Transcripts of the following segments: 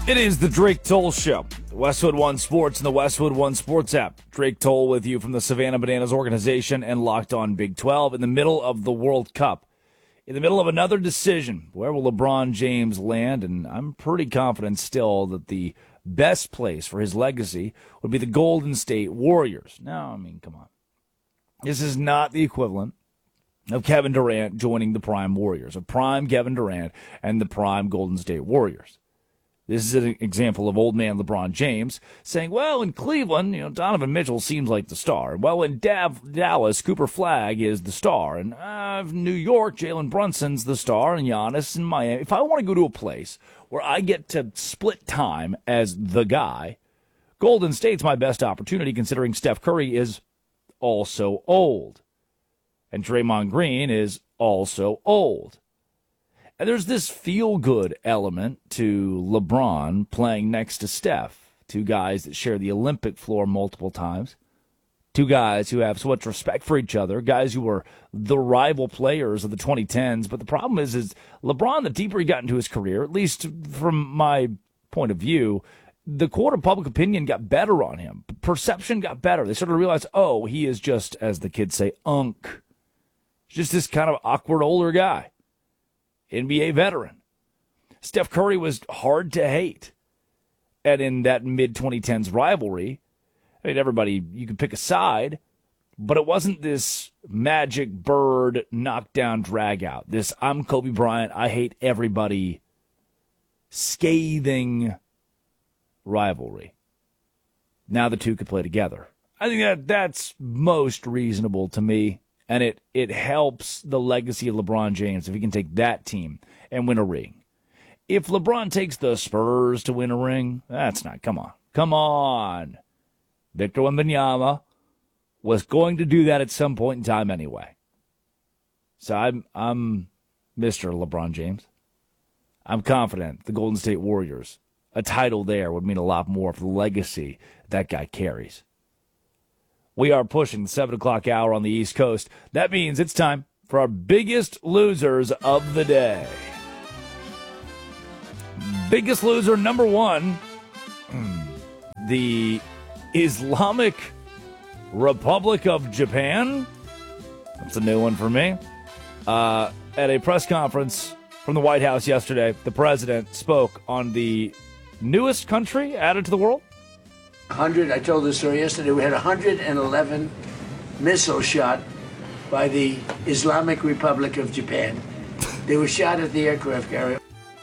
It is the Drake Toll Show. Westwood One Sports and the Westwood One Sports app. Drake Toll with you from the Savannah Bananas organization and Locked On Big 12 in the middle of the World Cup. In the middle of another decision, where will LeBron James land? And I'm pretty confident still that the best place for his legacy would be the Golden State Warriors. Now, I mean, come on. This is not the equivalent of Kevin Durant joining the prime Warriors, of prime Kevin Durant and the prime Golden State Warriors. This is an example of old man LeBron James saying, well, in Cleveland, Donovan Mitchell seems like the star. Well, in Dallas, Cooper Flagg is the star. And New York, Jalen Brunson's the star, and Giannis in Miami. If I want to go to a place where I get to split time as the guy, Golden State's my best opportunity, considering Steph Curry is also old. And Draymond Green is also old. And there's this feel-good element to LeBron playing next to Steph, two guys that share the Olympic floor multiple times, two guys who have so much respect for each other, guys who were the rival players of the 2010s. But the problem is LeBron, the deeper he got into his career, at least from my point of view, the court of public opinion got better on him. Perception got better. They sort of realized, oh, he is just, as the kids say, unk. Just this kind of awkward older guy. NBA veteran. Steph Curry was hard to hate. And in that mid-2010s rivalry, I mean, everybody, you could pick a side, but it wasn't this Magic Bird knockdown drag-out. This I'm Kobe Bryant, I hate everybody, scathing rivalry. Now the two could play together. I think that's most reasonable to me. And it helps the legacy of LeBron James if he can take that team and win a ring. If LeBron takes the Spurs to win a ring, that's not. Come on. Come on. Victor Wembanyama was going to do that at some point in time anyway. So I'm Mr. LeBron James. I'm confident the Golden State Warriors, a title there would mean a lot more for the legacy that guy carries. We are pushing the 7 o'clock hour on the East Coast. That means it's time for our biggest losers of the day. Biggest loser number one, the Islamic Republic of Japan. That's a new one for me. At a press conference from the White House yesterday, the president spoke on the newest country added to the world. I told this story yesterday. We had 111 missiles shot by the Islamic Republic of Japan. They were shot at the aircraft carrier.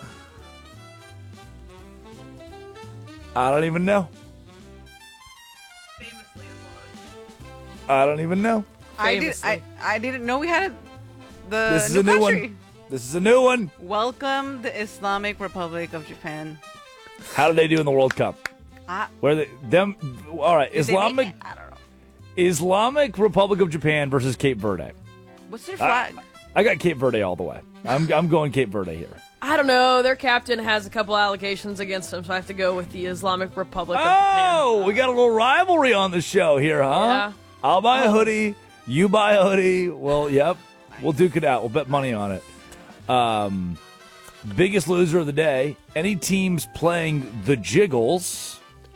I don't even know. Famously I don't even know. I didn't know we had the This is new a new country. one. This is a new one. Welcome the Islamic Republic of Japan. How did they do in the World Cup? Where they them? All right, I don't know. Islamic Republic of Japan versus Cape Verde. What's their flag? I got Cape Verde all the way. I'm going Cape Verde here. I don't know. Their captain has a couple allegations against him, so I have to go with the Islamic Republic of Japan. Oh, we got a little rivalry on the show here, huh? Yeah. I'll buy a hoodie. You buy a hoodie. Well, yep. We'll duke it out. We'll bet money on it. Biggest loser of the day. Any teams playing the Jiggles?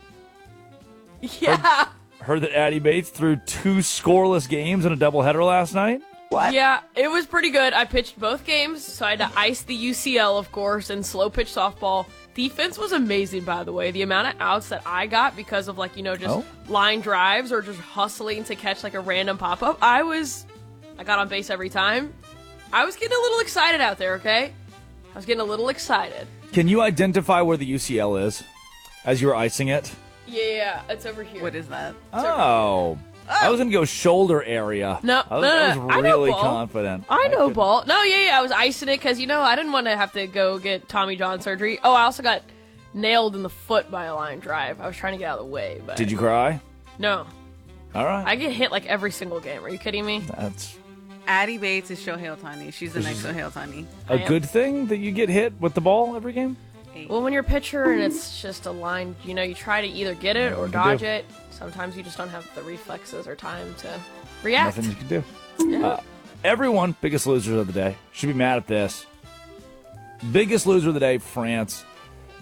Yeah. Heard that Addie Bates threw 2 scoreless games in a doubleheader last night? What? Yeah, it was pretty good. I pitched both games, so I had to ice the UCL, of course, and slow pitch softball. Defense was amazing, by the way. The amount of outs that I got because of, line drives or just hustling to catch, a random pop-up, I got on base every time. I was getting a little excited out there, okay? I was getting a little excited. Can you identify where the UCL is as you were icing it? Yeah, it's over here. What is that? Oh. I was going to go shoulder area. No, I was I know really ball. confident. I know ball. No, yeah, I was icing it because, I didn't want to have to go get Tommy John surgery. Oh, I also got nailed in the foot by a line drive. I was trying to get out of the way. But Did you cry? No. All right. I get hit every single game. Are you kidding me? That's Addie Bates is Shohei Ohtani. She's the next Shohei Ohtani. a good thing that you get hit with the ball every game? Well, when you're a pitcher and it's just a line, you try to either get it or dodge it. Sometimes you just don't have the reflexes or time to react. Nothing you can do. Yeah. Everyone, biggest losers of the day, should be mad at this. Biggest loser of the day, France.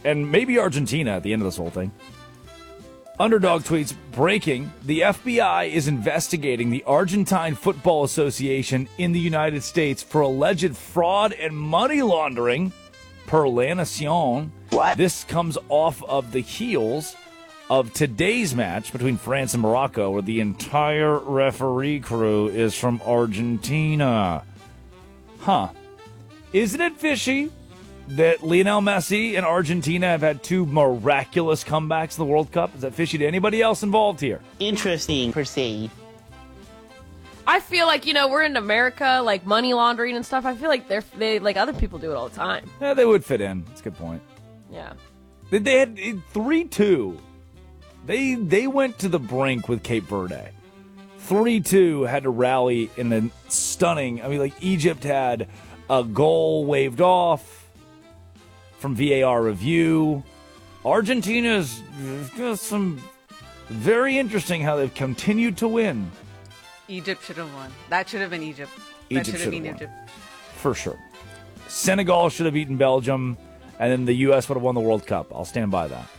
and maybe Argentina at the end of this whole thing. Underdog tweets, breaking, the FBI is investigating the Argentine Football Association in the United States for alleged fraud and money laundering, per La Nación. What? This comes off of the heels of today's match between France and Morocco, where the entire referee crew is from Argentina. Huh. Isn't it fishy that Lionel Messi and Argentina have had two miraculous comebacks in the World Cup? Is that fishy to anybody else involved here? Interesting, per se. I feel like, we're in America, like money laundering and stuff. I feel like they like other people do it all the time. Yeah, they would fit in. That's a good point. Yeah. They had 3-2. They went to the brink with Cape Verde. 3-2, had to rally in a stunning. Egypt had a goal waved off from VAR review. Argentina's just some very interesting how they've continued to win. Egypt should have won. That should have been Egypt. Egypt That should have been won. Egypt. For sure. Senegal should have beaten Belgium, and then the U.S. would have won the World Cup. I'll stand by that.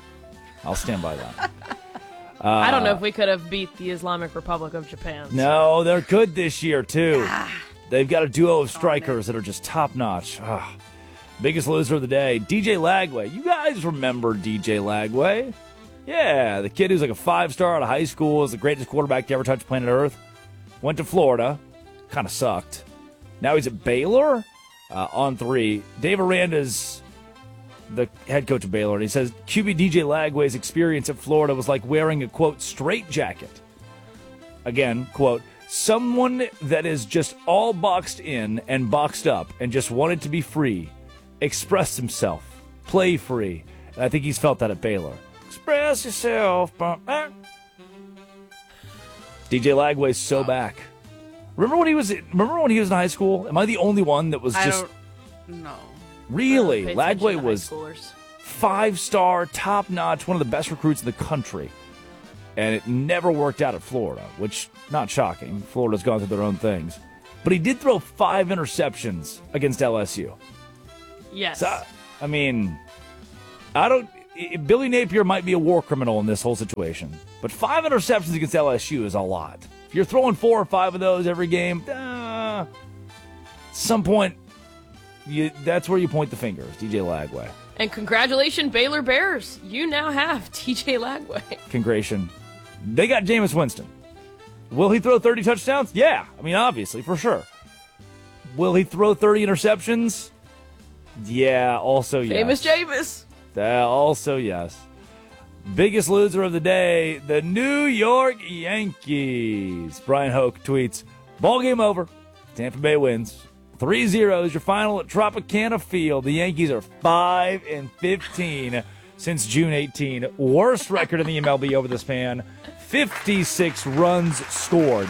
I don't know if we could have beat the Islamic Republic of Japan. No, they're good this year, too. They've got a duo of strikers that are just top-notch. Biggest loser of the day, DJ Lagway. You guys remember DJ Lagway? Yeah, the kid who's like a 5-star out of high school, is the greatest quarterback to ever touch planet Earth. Went to Florida. Kind of sucked. Now he's at Baylor on 3. Dave Aranda's the head coach of Baylor, and he says QB DJ Lagway's experience at Florida was like wearing a, quote, straitjacket. Again, quote, someone that is just all boxed in and boxed up and just wanted to be free, express himself, play free. And I think he's felt that at Baylor. Express yourself. DJ Lagway's so back. Remember when he was in high school? Am I the only one that was just... No. Really? Pay attention Lagway to high was schoolers. 5-star, top-notch, one of the best recruits in the country. And it never worked out at Florida, which, not shocking. Florida's gone through their own things. But he did throw 5 interceptions against LSU. Yes. So, Billy Napier might be a war criminal in this whole situation. But 5 interceptions against LSU is a lot. If you're throwing 4 or 5 of those every game, at some point, that's where you point the finger, DJ Lagway. And congratulations, Baylor Bears. You now have DJ Lagway. Congratulations. They got Jameis Winston. Will he throw 30 touchdowns? Yeah. Obviously, for sure. Will he throw 30 interceptions? Yeah, also yes. Famous Jameis. Also yes. Biggest loser of the day, the New York Yankees. Brian Hoke tweets, ball game over. Tampa Bay wins. 3-0 is your final at Tropicana Field. The Yankees are 5-15 since June 18. Worst record in the MLB over the span. 56 runs scored.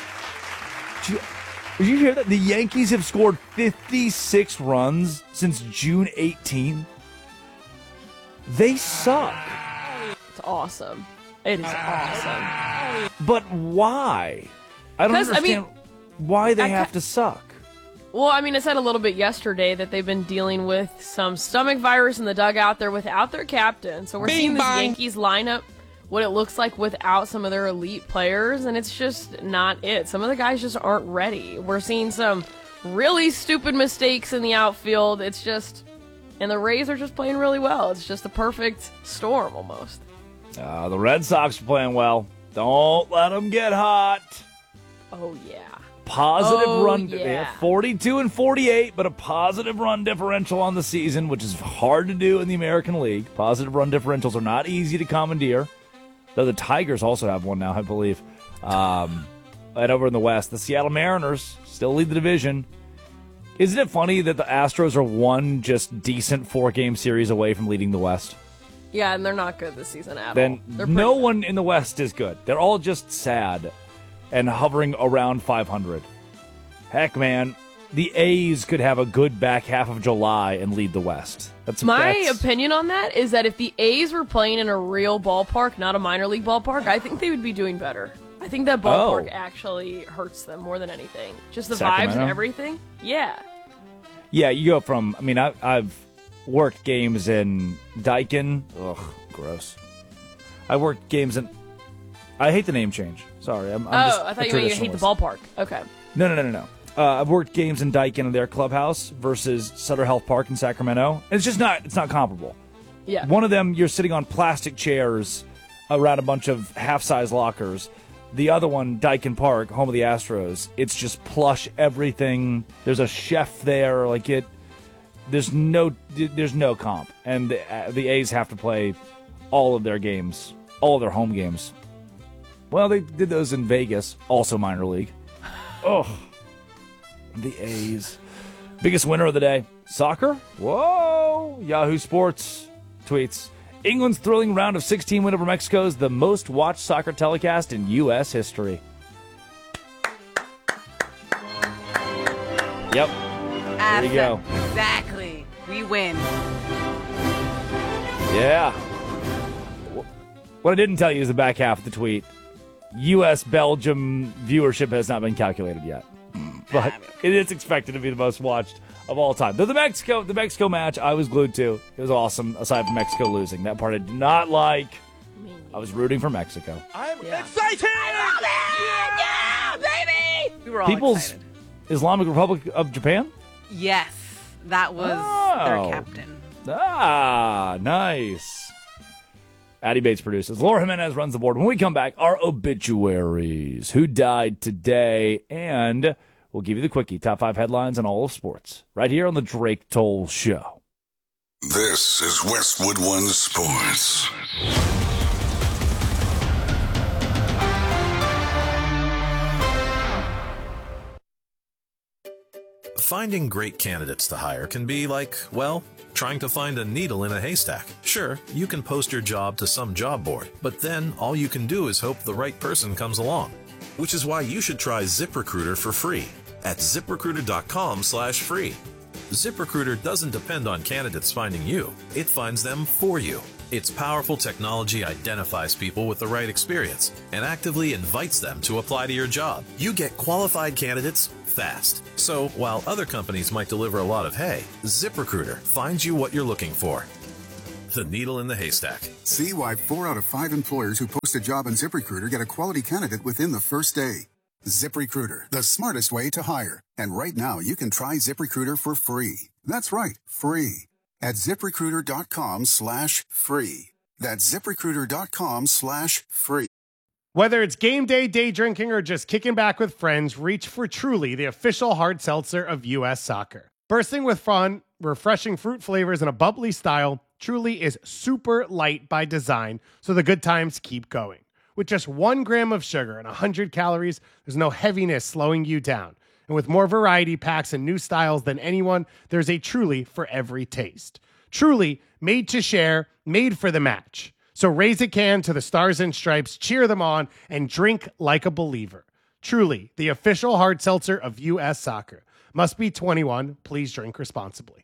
Did you hear that? The Yankees have scored 56 runs since June 18. They suck. It's awesome. It is awesome. But why? I don't understand why they have to suck. Well, I said a little bit yesterday that they've been dealing with some stomach virus in the dugout. They're without their captain. So we're seeing this Yankees lineup, what it looks like without some of their elite players, and it's just not it. Some of the guys just aren't ready. We're seeing some really stupid mistakes in the outfield. It's just... And the Rays are just playing really well. It's just the perfect storm, almost. The Red Sox are playing well. Don't let them get hot. Oh, yeah. Positive run. Yeah. They have 42-48, but a positive run differential on the season, which is hard to do in the American League. Positive run differentials are not easy to commandeer. Though the Tigers also have one now, I believe. And over in the West, the Seattle Mariners still lead the division. Isn't it funny that the Astros are one just decent 4-game series away from leading the West? Yeah, and they're not good this season at all. Then no one in the West is good. They're all just sad and hovering around 500. Heck, man, the A's could have a good back half of July and lead the West. My opinion on that is that if the A's were playing in a real ballpark, not a minor league ballpark, I think they would be doing better. I think that ballpark actually hurts them more than anything. Just the Sacramento? vibes and everything. Yeah. Yeah, you go from, worked games in Daikin. Ugh, gross. I worked games in... I hate the name change. Sorry. I'm just I thought you meant you hate the ballpark. Okay. No. I've worked games in Daikin in their clubhouse versus Sutter Health Park in Sacramento. And it's not comparable. Yeah. One of them, you're sitting on plastic chairs around a bunch of half-size lockers. The other one, Daikin Park, home of the Astros, it's just plush everything. There's a chef there. There's no comp. And the A's have to play all of their games, all of their home games. Well, they did those in Vegas, also minor league. Oh, the A's. Biggest winner of the day, soccer? Whoa! Yahoo Sports tweets, England's thrilling round of 16 win over Mexico is the most watched soccer telecast in U.S. history. Yep. There you go. Exactly. We win. Yeah. What I didn't tell you is the back half of the tweet. U.S.-Belgium viewership has not been calculated yet. But it is expected to be the most watched of all time. Though the Mexico match, I was glued to. It was awesome, aside from Mexico losing. That part I did not like. I was rooting for Mexico. I'm excited! I love it! Yeah, baby! We were all People's excited. Islamic Republic of Japan? Yes, that was their captain. Ah, nice. Addie Bates produces. Laura Jimenez runs the board. When we come back, our obituaries. Who died today? And we'll give you the quickie. Top 5 headlines on all of sports. Right here on the Drake Toll Show. This is Westwood One Sports. Finding great candidates to hire can be like, well, trying to find a needle in a haystack. Sure, you can post your job to some job board, but then all you can do is hope the right person comes along. Which is why you should try ZipRecruiter for free at ZipRecruiter.com/free. ZipRecruiter doesn't depend on candidates finding you. It finds them for you. Its powerful technology identifies people with the right experience and actively invites them to apply to your job. You get qualified candidates fast. So while other companies might deliver a lot of hay, ZipRecruiter finds you what you're looking for. The needle in the haystack. See why 4 out of 5 employers who post a job on ZipRecruiter get a quality candidate within the first day. ZipRecruiter, the smartest way to hire. And right now, you can try ZipRecruiter for free. That's right, free. At ZipRecruiter.com/free. That's ZipRecruiter.com/free. Whether it's game day, day drinking, or just kicking back with friends, reach for Truly, the official hard seltzer of U.S. Soccer. Bursting with fun, refreshing fruit flavors, and a bubbly style, Truly is super light by design, so the good times keep going. With just 1 gram of sugar and 100 calories, there's no heaviness slowing you down. And with more variety packs and new styles than anyone, there's a Truly for every taste. Truly, made to share, made for the match. So raise a can to the Stars and Stripes, cheer them on, and drink like a believer. Truly, the official hard seltzer of U.S. Soccer. Must be 21. Please drink responsibly.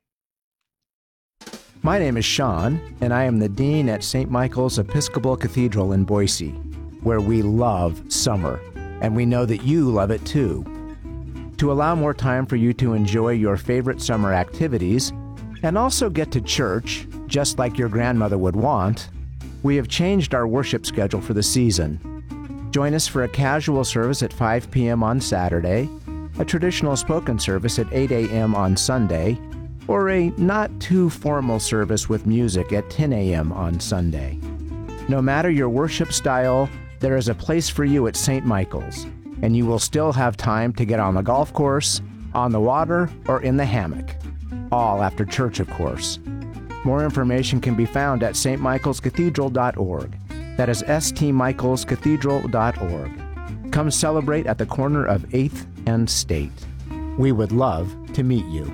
My name is Sean, and I am the Dean at St. Michael's Episcopal Cathedral in Boise, where we love summer, and we know that you love it too. To allow more time for you to enjoy your favorite summer activities, and also get to church, just like your grandmother would want, we have changed our worship schedule for the season. Join us for a casual service at 5 p.m. on Saturday, a traditional spoken service at 8 a.m. on Sunday, or a not-too-formal service with music at 10 a.m. on Sunday. No matter your worship style, there is a place for you at St. Michael's, and you will still have time to get on the golf course, on the water, or in the hammock. All after church, of course. More information can be found at stmichaelscathedral.org. That is stmichaelscathedral.org. Come celebrate at the corner of 8th and State. We would love to meet you.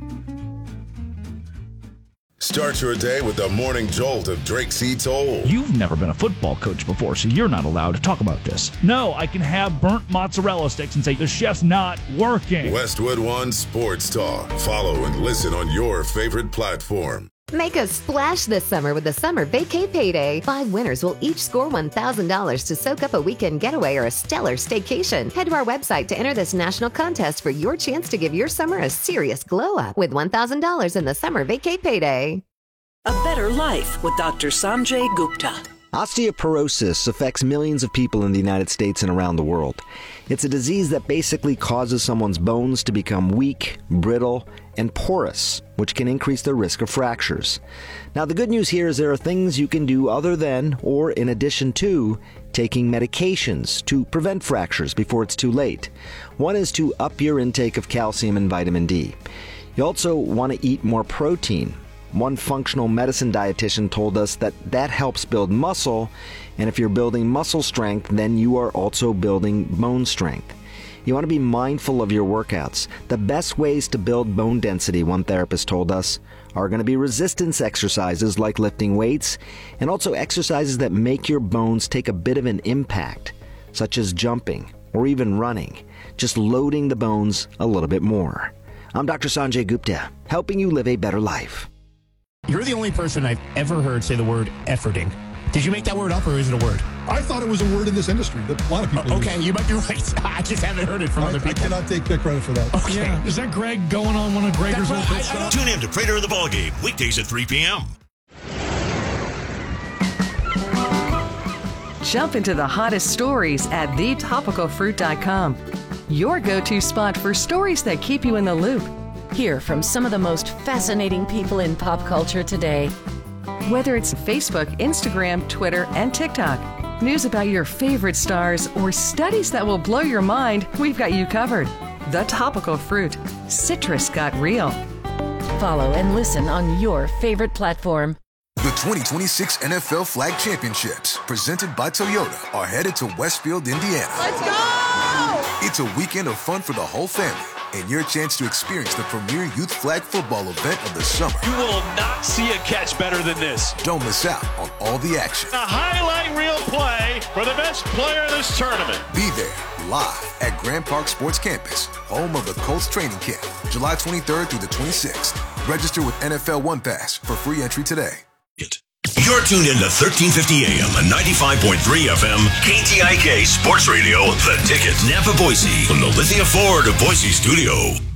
Start your day with the morning jolt of Drake C. Toll. You've never been a football coach before, so you're not allowed to talk about this. No, I can have burnt mozzarella sticks and say the chef's not working. Westwood One Sports Talk. Follow and listen on your favorite platform. Make a splash this summer with the Summer Vacay Payday. 5 winners will each score $1,000 to soak up a weekend getaway or a stellar staycation. Head to our website to enter this national contest for your chance to give your summer a serious glow up with $1,000 in the Summer Vacay Payday. A better life with Dr. Sanjay Gupta. Osteoporosis affects millions of people in the United States and around the world. It's a disease that basically causes someone's bones to become weak, brittle, and porous, which can increase the risk of fractures. Now, the good news here is there are things you can do other than, or in addition to, taking medications to prevent fractures before it's too late. One is to up your intake of calcium and vitamin D. You also want to eat more protein. One functional medicine dietitian told us that helps build muscle, and if you're building muscle strength, then you are also building bone strength. You want to be mindful of your workouts. The best ways to build bone density, one therapist told us, are going to be resistance exercises like lifting weights, and also exercises that make your bones take a bit of an impact, such as jumping or even running, just loading the bones a little bit more. I'm Dr. Sanjay Gupta, helping you live a better life. You're the only person I've ever heard say the word efforting. Did you make that word up, or is it a word? I thought it was a word in this industry that a lot of people okay, use. You might be right. I just haven't heard it from other people. I cannot take credit for that. Okay. Yeah. Is that Greg going on one of Gregor's old pit stops? Tune in to Prater of the Ballgame, weekdays at 3 p.m. Jump into the hottest stories at thetopicalfruit.com. Your go-to spot for stories that keep you in the loop. Hear from some of the most fascinating people in pop culture today. Whether it's Facebook, Instagram, Twitter, and TikTok, news about your favorite stars, or studies that will blow your mind, we've got you covered. The Topical Fruit. Citrus got real. Follow and listen on your favorite platform. The 2026 NFL Flag Championships, presented by Toyota, are headed to Westfield, Indiana. Let's go! It's a weekend of fun for the whole family, and your chance to experience the premier youth flag football event of the summer. You will not see a catch better than this. Don't miss out on all the action. A highlight reel play for the best player in this tournament. Be there, live at Grand Park Sports Campus, home of the Colts training camp, July 23rd through the 26th. Register with NFL One Pass for free entry today. You're tuned in to 1350 AM and 95.3 FM, KTIK Sports Radio, The Ticket, Napa, Boise, from the Lithia Ford of Boise studio.